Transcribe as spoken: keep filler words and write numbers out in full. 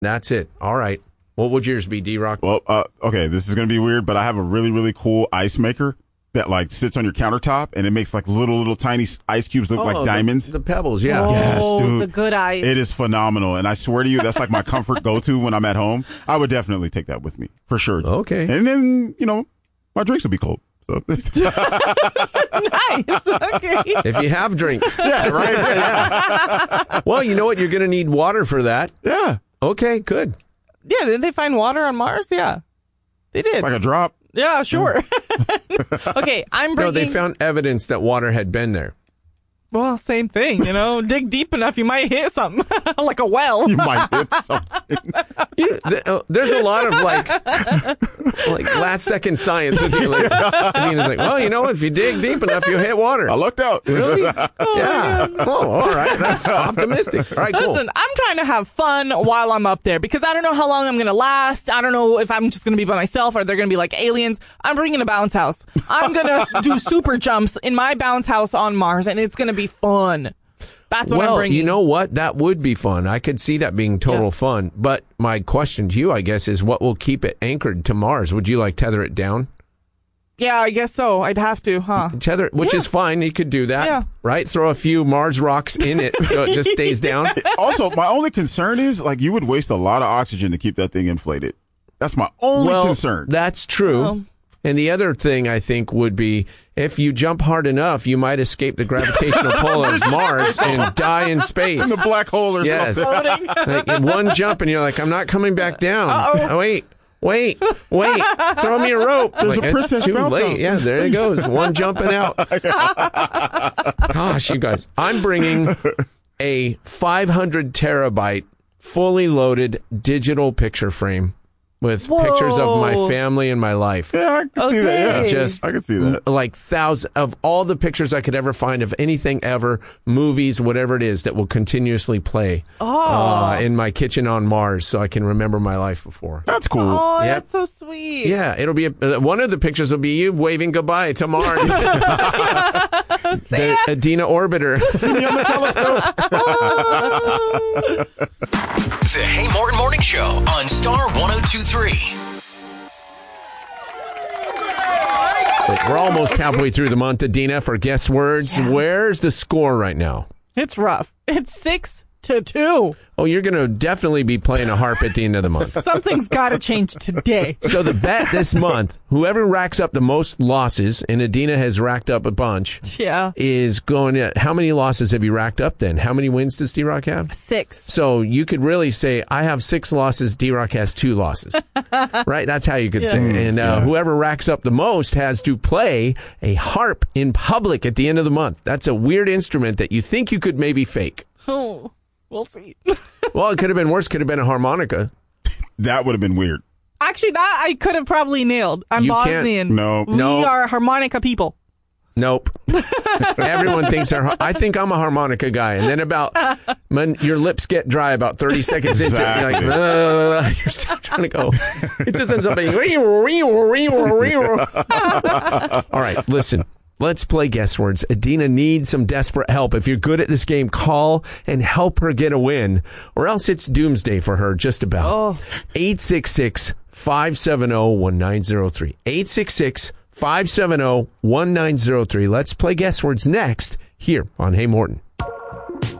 That's it. All right. What would yours be, D-Rock? Well, uh, okay, this is going to be weird, but I have a really, really cool ice maker that like sits on your countertop, and it makes like little, little tiny ice cubes look oh, like diamonds. The, the pebbles, yeah. Oh, yes, dude. the good ice. It is phenomenal, and I swear to you, that's like my comfort go-to when I'm at home. I would definitely take that with me, for sure. Okay. And then, you know, my drinks will be cold. So. Nice. Okay. If you have drinks. Yeah, right? Yeah. Well, you know what? You're going to need water for that. Yeah. Okay, good. Yeah, didn't they find water on Mars? Yeah, they did. Like a drop. Yeah, sure. Okay, I'm bringing... No, they found evidence that water had been there. Well, same thing, you know. Dig deep enough, you might hit something, like a well. You might hit something. You, th- uh, there's a lot of like, like last second science. With you. Like, I mean, it's like, well, you know, if you dig deep enough, you hit water. I lucked out. Really? Oh, yeah. Oh, all right. That's optimistic. All right, cool. Listen, I'm trying to have fun while I'm up there because I don't know how long I'm going to last. I don't know if I'm just going to be by myself or they're going to be like aliens. I'm bringing a bounce house. I'm going to do super jumps in my bounce house on Mars, and it's going to be fun. That's what well, I'm bringing. you know what? That would be fun. I could see that being total Yeah. fun. But my question to you, I guess, is what will keep it anchored to Mars? Would you like tether it down? Yeah, I guess so. I'd have to, huh? Tether, which Yeah. is fine. You could do that, Yeah. right? Throw a few Mars rocks in it so it just stays down. Also, my only concern is like you would waste a lot of oxygen to keep that thing inflated. That's my only well, concern. That's true. Well. And the other thing I think would be if you jump hard enough, you might escape the gravitational pull of Mars and die in space. In the black hole or Yes. something. Like in one jump, and you're like, I'm not coming back down. Uh-oh. Oh, wait. Wait, wait, throw me a rope. There's Like, a it's princess too bounce late. house. Yeah, there it goes. One jumping out. Gosh, you guys. I'm bringing a five hundred terabyte fully loaded digital picture frame with Whoa. pictures of my family and my life. Yeah, I can see that. Yeah. Okay. Just I can see that. like thousands of all the pictures I could ever find of anything ever, movies, whatever it is that will continuously play Oh. uh, in my kitchen on Mars so I can remember my life before. That's cool. Oh, Yep. that's so sweet. Yeah, it'll be a, uh, one of the pictures will be you waving goodbye to Mars. The Adina orbiter. See me on the telescope. The Hey Morton Morning Show on Star one oh two point three. But we're almost halfway through the month, Adina, for guess words. Yeah. Where's the score right now? It's rough. It's six to two. Oh, you're going to definitely be playing a harp at the end of the month. Something's got to change today. So the bet this month, whoever racks up the most losses, and Adina has racked up a bunch, Yeah. is going to, how many losses have you racked up then? How many wins does D-Rock have? Six. So you could really say, I have six losses, D-Rock has two losses. Right? That's how you could Yeah. say it. And uh, Yeah. whoever racks up the most has to play a harp in public at the end of the month. That's a weird instrument that you think you could maybe fake. Oh, we'll see. Well, it could have been worse. Could have been a harmonica. That would have been weird. Actually, that I could have probably nailed. I'm You can't- Bosnian. No. We No. are harmonica people. Nope. Everyone thinks they're. I think I'm a harmonica guy, and then about when your lips get dry, about thirty seconds into it, you're like, Exactly. "Uh," you're still trying to go. It just ends up being. All right, listen. Let's play guess words. Adina needs some desperate help. If you're good at this game, call and help her get a win, or else it's doomsday for her. Just about. Oh. eight six six, five seven zero, one nine zero three. eight six six, five seven zero, one nine zero three. Let's play guess words next here on Hey Morton.